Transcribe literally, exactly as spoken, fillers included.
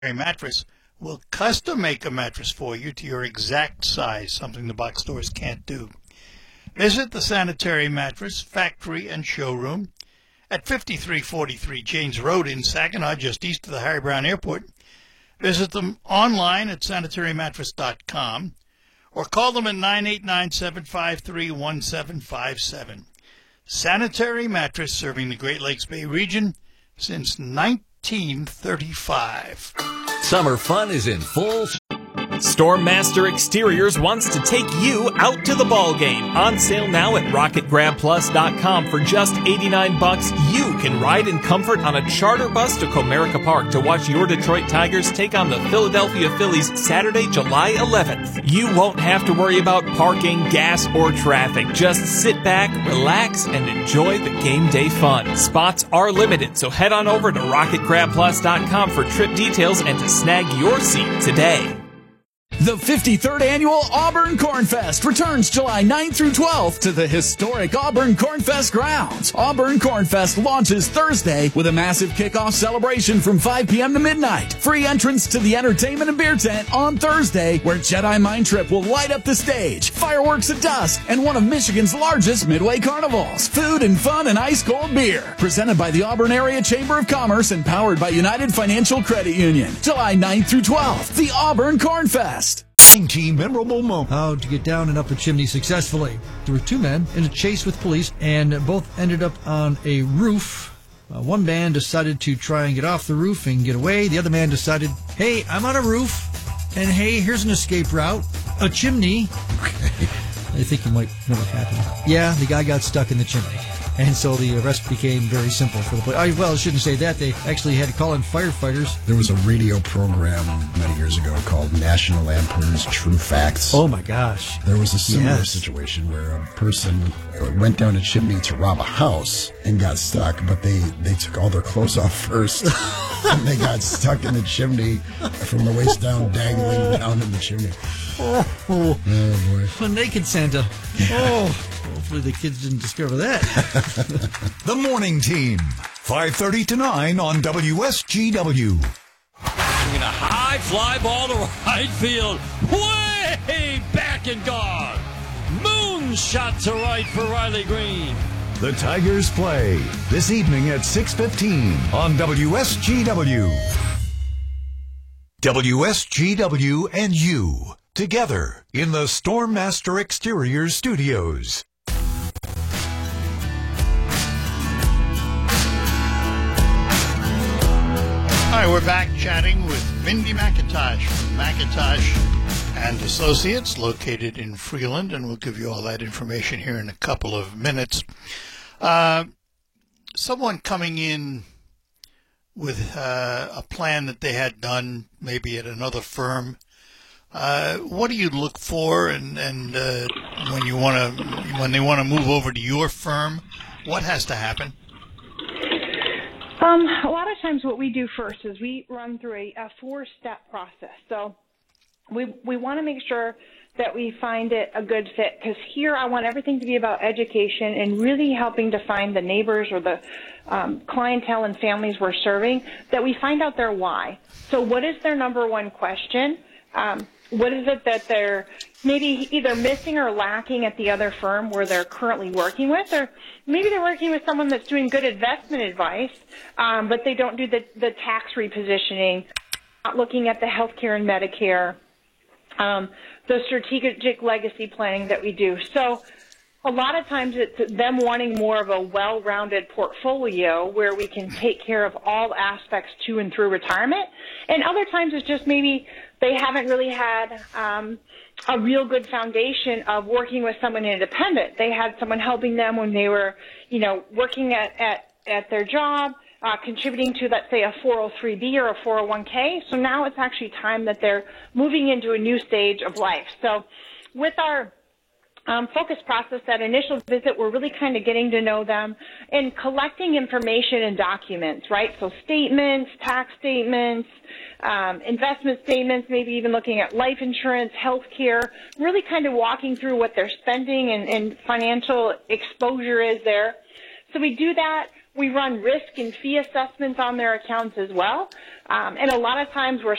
Mattress will custom make a mattress for you to your exact size, something the box stores can't do. Visit the Sanitary Mattress Factory and Showroom at fifty-three forty-three Janes Road in Saginaw, just east of the Harry Brown Airport. Visit them online at sanitary mattress dot com or call them at nine eight nine, seven five three, one seven five seven. Sanitary Mattress, serving the Great Lakes Bay region since nineteen thirty-five. Summer fun is in full. Stormmaster Exteriors wants to take you out to the ball game. On sale now at rocket grab plus dot com for just eighty-nine bucks. You can ride in comfort on a charter bus to Comerica Park to watch your Detroit Tigers take on the Philadelphia Phillies Saturday, July eleventh. You won't have to worry about parking, gas, or traffic. Just sit back, relax, and enjoy the game day fun. Spots are limited, so head on over to rocket grab plus dot com for trip details and to snag your seat today. The fifty-third Annual Auburn Corn Fest returns July ninth through twelfth to the historic Auburn Corn Fest grounds. Auburn Corn Fest launches Thursday with a massive kickoff celebration from five p.m. to midnight. Free entrance to the entertainment and beer tent on Thursday, where Jedi Mind Trip will light up the stage, fireworks at dusk, and one of Michigan's largest midway carnivals. Food and fun and ice-cold beer. Presented by the Auburn Area Chamber of Commerce and powered by United Financial Credit Union. July ninth through twelfth, the Auburn Corn Fest. nineteen memorable moments. How to get down and up a chimney successfully. There were two men in a chase with police, and both ended up on a roof. Uh, one man decided to try and get off the roof and get away. The other man decided, hey, I'm on a roof, and hey, here's an escape route, a chimney. I think you might know what happened. Yeah, the guy got stuck in the chimney. And so the arrest became very simple for the police. I, well, I shouldn't say that. They actually had to call in firefighters. There was a radio program many years ago called National Lampoon's True Facts. Oh, my gosh. There was a similar Yes. situation where a person went down a chimney to rob a house and got stuck, but they, they took all their clothes off first. And they got stuck in the chimney from the waist down, dangling down in the chimney. Oh, oh. Oh, boy. A naked Santa. Oh, hopefully the kids didn't discover that. The Morning Team, five thirty to nine on W S G W. Swinging a high fly ball to right field. Way back and gone. Moonshot to right for Riley Green. The Tigers play this evening at six fifteen on W S G W. W S G W and you, together in the Stormmaster Exteriors studios. Hi, we're back chatting with Mindy McIntosh from McIntosh and Associates, located in Freeland, and we'll give you all that information here in a couple of minutes. Uh, someone coming in with uh, a plan that they had done maybe at another firm, uh, what do you look for, and, and uh, when you want to when they want to move over to your firm, what has to happen? Um, a lot of times what we do first is we run through a, a four-step process. So we we want to make sure that we find it a good fit, because here I want everything to be about education and really helping to find the neighbors or the um, clientele and families we're serving, that we find out their why. So what is their number one question? Um, what is it that they're maybe either missing or lacking at the other firm where they're currently working with, or maybe they're working with someone that's doing good investment advice, um, but they don't do the, the tax repositioning, not looking at the health care and Medicare, um, the strategic legacy planning that we do. So a lot of times it's them wanting more of a well-rounded portfolio where we can take care of all aspects to and through retirement. And other times it's just maybe they haven't really had um, a real good foundation of working with someone independent. They had someone helping them when they were, you know, working at, at, at their job, uh, contributing to, let's say, a four oh three B or a four oh one K. So now it's actually time that they're moving into a new stage of life. So with our Um, focus process, that initial visit, we're really kind of getting to know them and collecting information and documents, right? So statements, tax statements, um, investment statements, maybe even looking at life insurance, health care, really kind of walking through what they're spending and, and financial exposure is there. So we do that. We run risk and fee assessments on their accounts as well. Um, and a lot of times we're